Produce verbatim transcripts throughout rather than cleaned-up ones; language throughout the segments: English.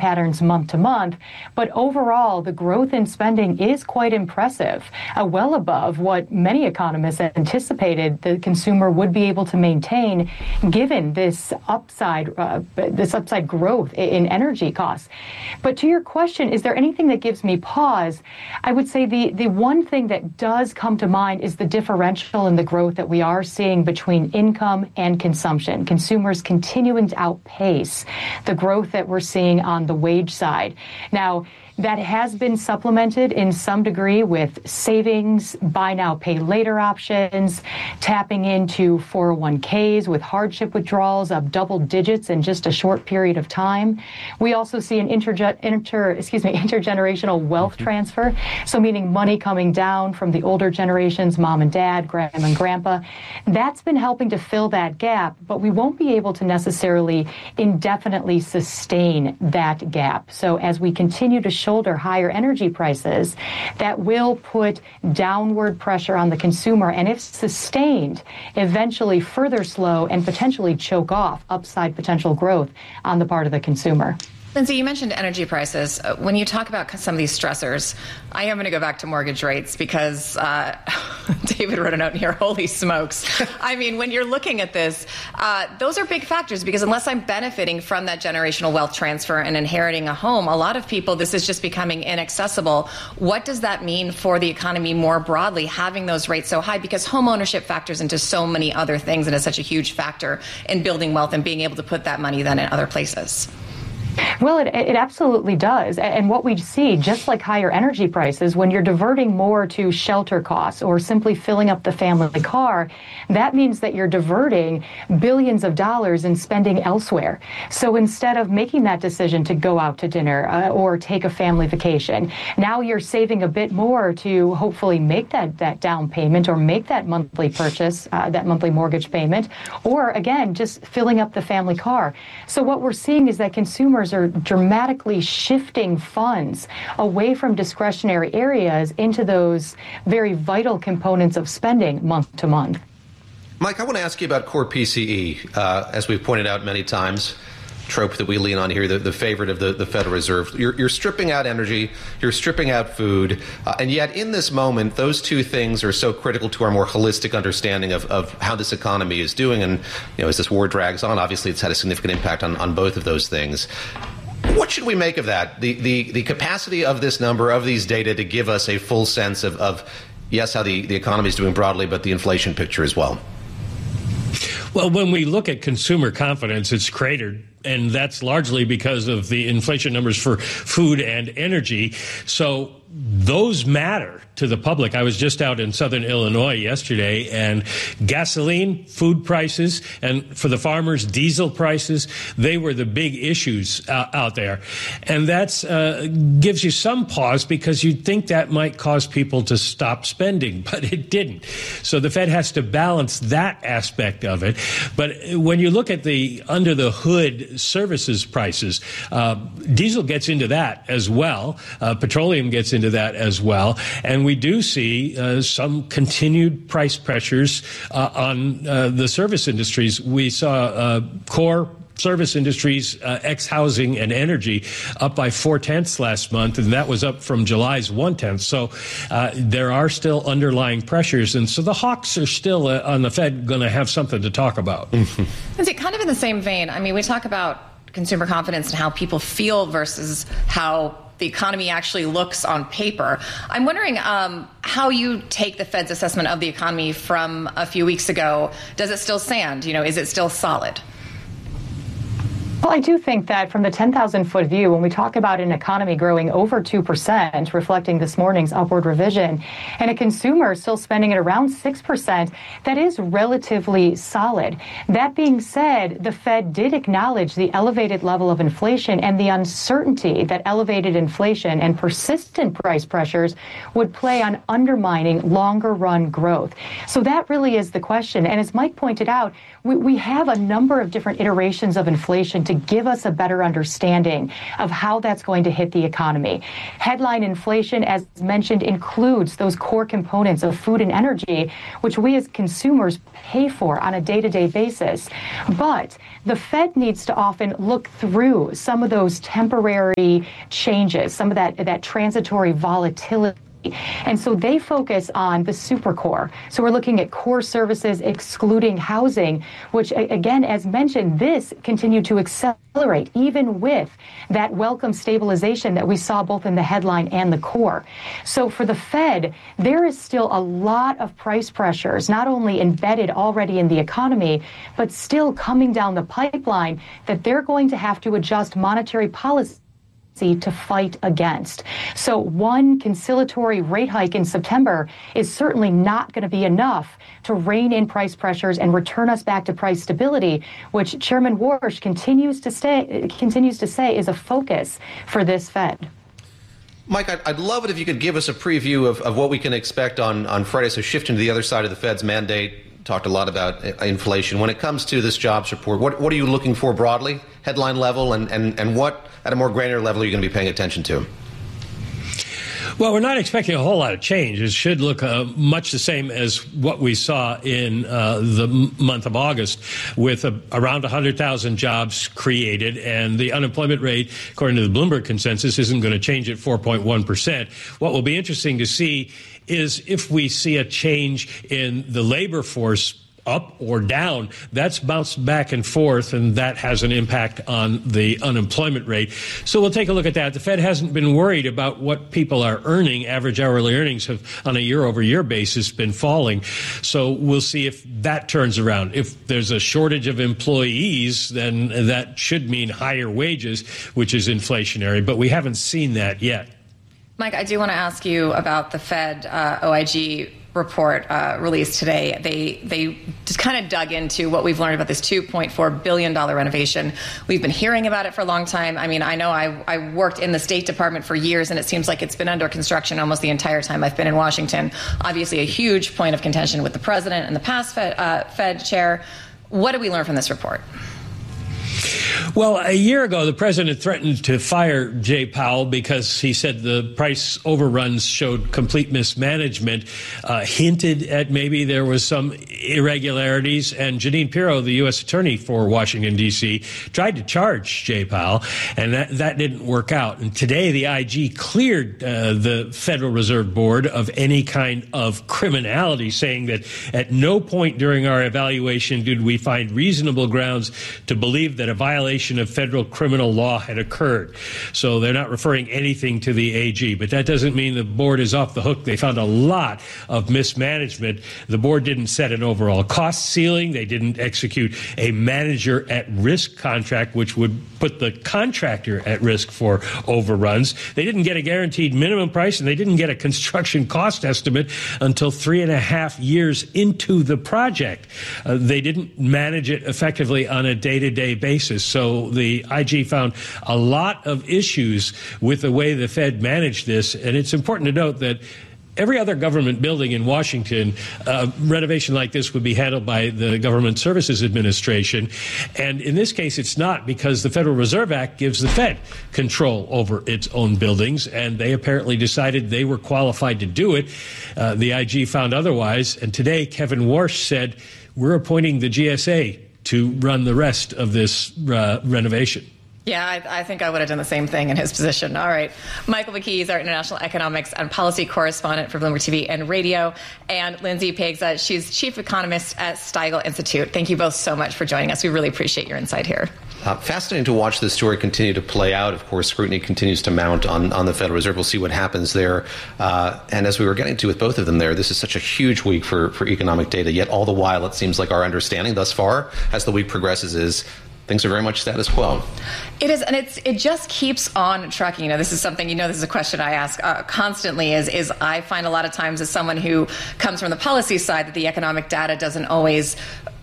patterns month to month. But overall, the growth in spending is quite impressive, uh, well above what many economists anticipated the consumer would be able to maintain given this upside, uh, this upside growth in energy costs. But to your question, is there anything that gives me pause? I would say the, the one thing that does come to mind is the differential in the growth that we are seeing between income and consumption. Consumers continuing to outpace the growth that we're seeing on the wage side. Now, that has been supplemented in some degree with savings, buy now, pay later options, tapping into four oh one k's with hardship withdrawals up double digits in just a short period of time. We also see an interge- inter, excuse me, intergenerational wealth transfer, so meaning money coming down from the older generations, mom and dad, grandma and grandpa. That's been helping to fill that gap, but we won't be able to necessarily indefinitely sustain that gap. So as we continue to shoulder higher energy prices, that will put downward pressure on the consumer, and if sustained, eventually further slow and potentially choke off upside potential growth on the part of the consumer. Lindsay, you mentioned energy prices. Uh, when you talk about some of these stressors, I am going to go back to mortgage rates because uh, David wrote a note in here, holy smokes. I mean, when you're looking at this, uh, those are big factors because unless I'm benefiting from that generational wealth transfer and inheriting a home, a lot of people, this is just becoming inaccessible. What does that mean for the economy more broadly, having those rates so high? Because home ownership factors into so many other things and is such a huge factor in building wealth and being able to put that money then in other places. Well, it, it absolutely does. And what we see, just like higher energy prices, when you're diverting more to shelter costs or simply filling up the family car, that means that you're diverting billions of dollars in spending elsewhere. So instead of making that decision to go out to dinner uh, or take a family vacation, now you're saving a bit more to hopefully make that, that down payment or make that monthly purchase, uh, that monthly mortgage payment, or again, just filling up the family car. So what we're seeing is that consumers are dramatically shifting funds away from discretionary areas into those very vital components of spending month to month. Mike, I want to ask you about core P C E. Uh, as we've pointed out many times, trope that we lean on here, the, the favorite of the, the Federal Reserve. You're, you're stripping out energy, you're stripping out food, uh, and yet in this moment, those two things are so critical to our more holistic understanding of, of how this economy is doing. And, you know, as this war drags on, obviously it's had a significant impact on, on both of those things. What should we make of that? The, the, the capacity of this number, of these data, to give us a full sense of, of yes, how the, the economy is doing broadly, but the inflation picture as well. Well, when we look at consumer confidence, it's cratered. And that's largely because of the inflation numbers for food and energy. So those matter to the public. I was just out in southern Illinois yesterday, and gasoline, food prices, and for the farmers, diesel prices, they were the big issues uh, out there. And that uh, gives you some pause because you'd think that might cause people to stop spending, but it didn't. So the Fed has to balance that aspect of it. But when you look at the under the hood services prices, uh, diesel gets into that as well. Uh, petroleum gets into that as well. And we do see uh, some continued price pressures uh, on uh, the service industries. We saw uh, core service industries, uh, ex-housing and energy, up by four-tenths last month, and that was up from July's one-tenth. So uh, there are still underlying pressures, and so the hawks are still uh, on the Fed going to have something to talk about. Mm-hmm. Is it kind of in the same vein? I mean, we talk about consumer confidence and how people feel versus how the economy actually looks on paper. I'm wondering um, how you take the Fed's assessment of the economy from a few weeks ago. Does it still stand? You know, is it still solid? Well, I do think that from the ten thousand foot view, when we talk about an economy growing over two percent, reflecting this morning's upward revision, and a consumer still spending at around six percent, that is relatively solid. That being said, the Fed did acknowledge the elevated level of inflation and the uncertainty that elevated inflation and persistent price pressures would play on undermining longer run growth. So that really is the question. And as Mike pointed out, we, we have a number of different iterations of inflation to give us a better understanding of how that's going to hit the economy. Headline inflation, as mentioned, includes those core components of food and energy, which we as consumers pay for on a day-to-day basis. But the Fed needs to often look through some of those temporary changes, some of that, that transitory volatility. And so they focus on the supercore. So we're looking at core services excluding housing, which, again, as mentioned, this continued to accelerate even with that welcome stabilization that we saw both in the headline and the core. So for the Fed, there is still a lot of price pressures, not only embedded already in the economy, but still coming down the pipeline that they're going to have to adjust monetary policy to fight against. So one conciliatory rate hike in September is certainly not going to be enough to rein in price pressures and return us back to price stability, which Chairman Warsh continues to stay, continues to say is a focus for this Fed. Mike, I'd, I'd love it if you could give us a preview of, of what we can expect on, on Friday. So shifting to the other side of the Fed's mandate, talked a lot about inflation. When it comes to this jobs report, what, what are you looking for broadly, headline level, and, and, and what at a more granular level are you going to be paying attention to? Well, we're not expecting a whole lot of change. It should look uh, much the same as what we saw in uh, the m- month of August, with a, around one hundred thousand jobs created, and the unemployment rate, according to the Bloomberg consensus, isn't going to change at four point one percent. What will be interesting to see is if we see a change in the labor force up or down. That's bounced back and forth, and that has an impact on the unemployment rate. So we'll take a look at that. The Fed hasn't been worried about what people are earning. Average hourly earnings have, on a year-over-year basis, been falling. So we'll see if that turns around. If there's a shortage of employees, then that should mean higher wages, which is inflationary. But we haven't seen that yet. Mike, I do want to ask you about the Fed uh, O I G report uh, released today. They they just kind of dug into what we've learned about this two point four billion dollars renovation. We've been hearing about it for a long time. I mean, I know I, I worked in the State Department for years, and it seems like it's been under construction almost the entire time I've been in Washington. Obviously, a huge point of contention with the president and the past Fed, uh, Fed chair. What did we learn from this report? Well, a year ago, the president threatened to fire Jay Powell because he said the price overruns showed complete mismanagement, uh, hinted at maybe there was some irregularities. And Jeanine Pirro, the U S attorney for Washington, D C, tried to charge Jay Powell, and that, that didn't work out. And today, the I G cleared uh, the Federal Reserve Board of any kind of criminality, saying that at no point during our evaluation did we find reasonable grounds to believe that a violation of federal criminal law had occurred. So they're not referring anything to the A G, but that doesn't mean the board is off the hook. They found a lot of mismanagement. The board didn't set an overall cost ceiling. They didn't execute a manager at risk contract, which would put the contractor at risk for overruns. They didn't get a guaranteed minimum price, and they didn't get a construction cost estimate until three and a half years into the project. Uh, they didn't manage it effectively on a day-to-day basis. So the I G found a lot of issues with the way the Fed managed this. And it's important to note that every other government building in Washington, uh, renovation like this would be handled by the Government Services Administration. And in this case, it's not, because the Federal Reserve Act gives the Fed control over its own buildings, and they apparently decided they were qualified to do it. Uh, the I G found otherwise. And today, Kevin Warsh said, we're appointing the G S A to run the rest of this uh, renovation. Yeah, I, I think I would have done the same thing in his position. All right. Michael McKee is our international economics and policy correspondent for Bloomberg T V and radio. And Lindsay Piegza, she's chief economist at Stiegel Institute. Thank you both so much for joining us. We really appreciate your insight here. Uh, fascinating to watch this story continue to play out. Of course, scrutiny continues to mount on, on the Federal Reserve. We'll see what happens there. Uh, and as we were getting to with both of them there, this is such a huge week for, for economic data. Yet all the while, it seems like our understanding thus far, as the week progresses, is things are very much status quo. It is, and it's it just keeps on trucking. You know, this is something, you know, this is a question I ask uh, constantly is, is I find a lot of times as someone who comes from the policy side that the economic data doesn't always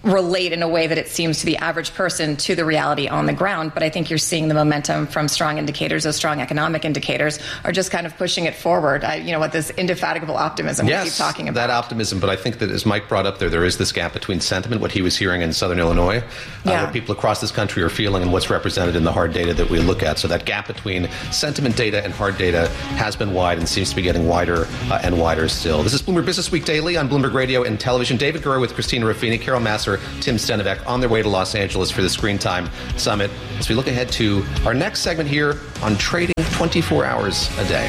relate in a way that it seems to the average person to the reality on the ground. But I think you're seeing the momentum from strong indicators. Those strong economic indicators are just kind of pushing it forward. I, you know, what this indefatigable optimism yes, we keep talking about. That optimism. But I think that, as Mike brought up there, there is this gap between sentiment, what he was hearing in Southern Illinois, uh, yeah. what people across this country are feeling, and what's represented in the hard data that we look at. So that gap between sentiment data and hard data has been wide and seems to be getting wider uh, and wider still. This is Bloomberg Business Week Daily on Bloomberg Radio and Television. David Gura with Christina Ruffini, Carol Massar, Tim Stenivek on their way to Los Angeles for the Screen Time Summit as we look ahead to our next segment here on trading twenty-four hours a day.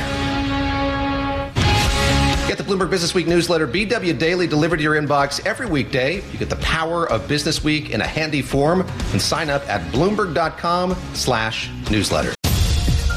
Get the Bloomberg Business Week newsletter, B W Daily, delivered to your inbox every weekday. You get the power of Business Week in a handy form and sign up at bloomberg.com slash newsletter.